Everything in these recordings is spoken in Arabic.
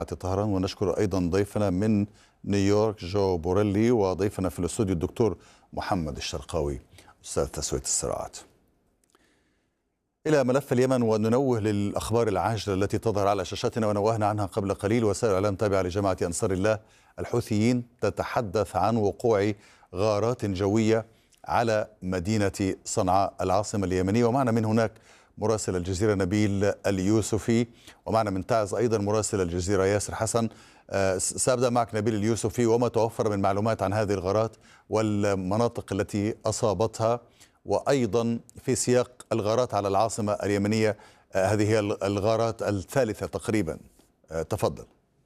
طهران. ونشكر أيضا ضيفنا من نيويورك جو بوريلي، وضيفنا في الاستوديو الدكتور محمد الشرقاوي أستاذ تسوية الصراعات. إلى ملف اليمن، وننوه للأخبار العاجلة التي تظهر على شاشاتنا ونوهنا عنها قبل قليل. وسائل الإعلام تابعة لجماعة أنصار الله الحوثيين تتحدث عن وقوع غارات جوية على مدينة صنعاء العاصمة اليمنية. ومعنا من هناك مراسل الجزيرة نبيل اليوسفي، ومعنا من تعز أيضا مراسل الجزيرة ياسر حسن. سأبدأ معك نبيل اليوسفي، وما توفر من معلومات عن هذه الغارات والمناطق التي أصابتها، وأيضا في سياق الغارات على العاصمة اليمنية. هذه هي الغارات الثالثة تقريبا. تفضل.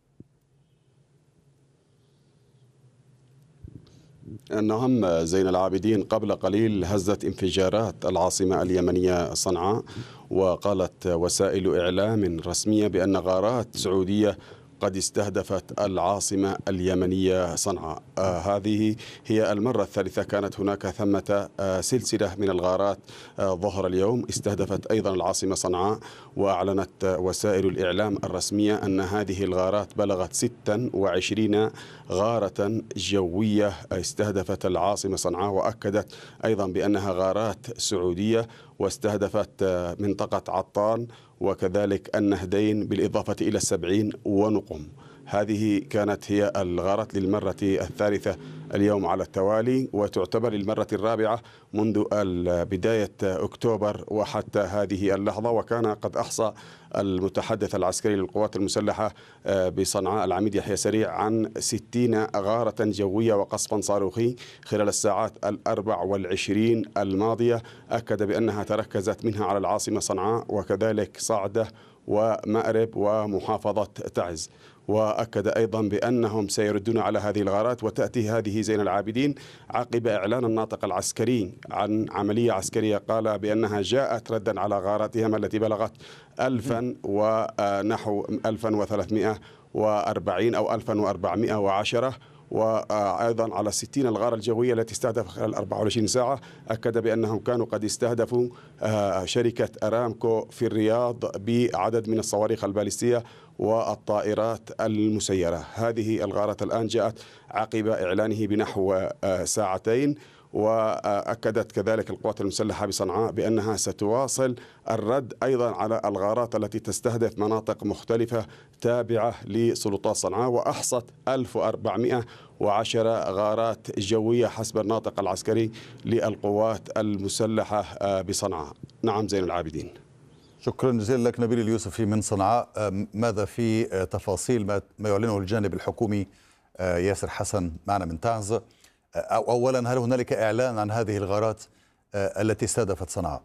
نعم زين العابدين، قبل قليل هزت انفجارات العاصمة اليمنية صنعاء، وقالت وسائل إعلام رسمية بأن غارات سعودية قد استهدفت العاصمة اليمنية صنعاء. هذه هي المرة الثالثة كانت هناك ثمة سلسلة من الغارات ظهر اليوم استهدفت أيضا العاصمة صنعاء. وأعلنت وسائل الإعلام الرسمية أن هذه الغارات بلغت 26 غارة جوية استهدفت العاصمة صنعاء، وأكدت أيضا بأنها غارات سعودية واستهدفت منطقة عطان وكذلك النهدين بالإضافة إلى السبعين ونقم. هذه كانت هي الغارات للمرة الثالثة اليوم على التوالي، وتعتبر للمرة الرابعة منذ بداية أكتوبر وحتى هذه اللحظة. وكان قد أحصى المتحدث العسكري للقوات المسلحة بصنعاء العميد يحيى سريع عن 60 غارة جوية وقصفا صاروخي خلال الساعات 24 الماضية. أكد بأنها تركزت منها على العاصمة صنعاء وكذلك صعدة ومأرب ومحافظة تعز. وأكد أيضا بأنهم سيردون على هذه الغارات، وتأتي هذه زين العابدين عقب إعلان الناطق العسكري عن عملية عسكرية قال بأنها جاءت ردا على غاراتهم التي بلغت 1000 ونحو 1340 أو 1410، وأيضا على 60 الغارة الجوية التي استهدف خلال 24 ساعة. أكد بأنهم كانوا قد استهدفوا شركة أرامكو في الرياض بعدد من الصواريخ البالستية والطائرات المسيرة. هذه الغارة الآن جاءت عقب إعلانه بنحو ساعتين. وأكدت كذلك القوات المسلحة بصنعاء بأنها ستواصل الرد أيضا على الغارات التي تستهدف مناطق مختلفة تابعة لسلطات صنعاء، وأحصت 1410 غارات جوية حسب الناطق العسكري للقوات المسلحة بصنعاء. نعم زين العابدين. شكرا جزيلا لك نبيل اليوسفي من صنعاء. ماذا في تفاصيل ما يعلنه الجانب الحكومي؟ ياسر حسن معنا من تعز. أولا، هل هنالك إعلان عن هذه الغارات التي استهدفت صنعاء؟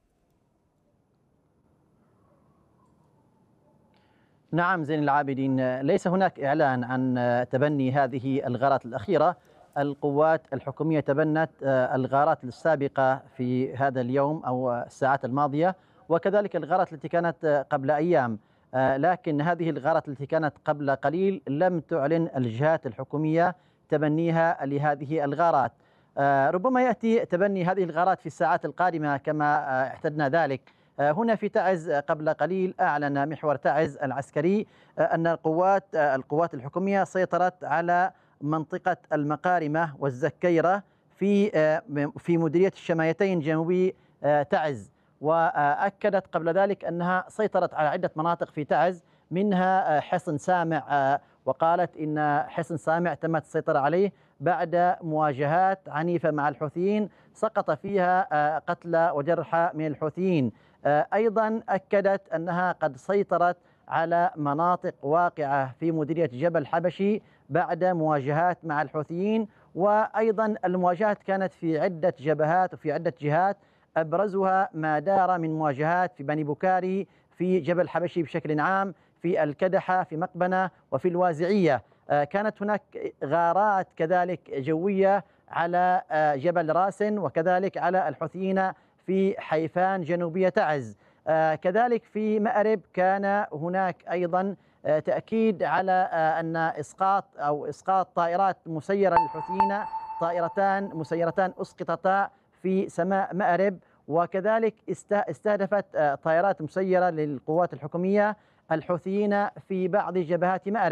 نعم زين العابدين، ليس هناك إعلان عن تبني هذه الغارات الأخيرة. القوات الحكومية تبنت الغارات السابقة في هذا اليوم أو الساعات الماضية، وكذلك الغارات التي كانت قبل أيام. لكن هذه الغارات التي كانت قبل قليل لم تعلن الجهات الحكومية تبنيها لهذه الغارات. ربما يأتي تبني هذه الغارات في الساعات القادمة كما اعتدنا ذلك. هنا في تعز قبل قليل أعلن محور تعز العسكري أن القوات الحكومية سيطرت على منطقة المقارمة والزكيرة في مديرية الشمايتين جنوبي تعز. وأكدت قبل ذلك أنها سيطرت على عدة مناطق في تعز منها حصن سامع، وقالت إن حصن سامع تمت السيطرة عليه بعد مواجهات عنيفة مع الحوثيين سقط فيها قتلى وجرحى من الحوثيين. أيضا أكدت أنها قد سيطرت على مناطق واقعة في مديرية جبل حبشي بعد مواجهات مع الحوثيين. وأيضا المواجهات كانت في عدة جبهات وفي عدة جهات، أبرزها ما دار من مواجهات في بني بكاري، في جبل حبشي بشكل عام، في الكدحة، في مقبنة، وفي الوازعية. كانت هناك غارات كذلك جوية على جبل راسن، وكذلك على الحوثيين في حيفان جنوبية تعز. كذلك في مأرب كان هناك أيضا تأكيد على أن إسقاط طائرات مسيرة للحوثيين، طائرتان مسيرتان أسقطتا في سماء مأرب. وكذلك استهدفت طائرات مسيرة للقوات الحكومية الحوثيين في بعض جبهات مأرب.